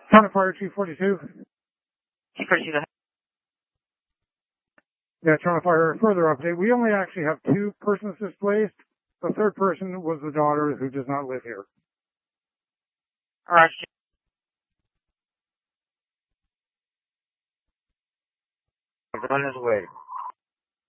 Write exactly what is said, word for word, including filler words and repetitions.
Town of Fire two forty-two. two forty-two, go ahead. Yeah, Town of Fire, further update. We only actually have two persons displaced. The third person was the daughter who does not live here. Roger. On his way.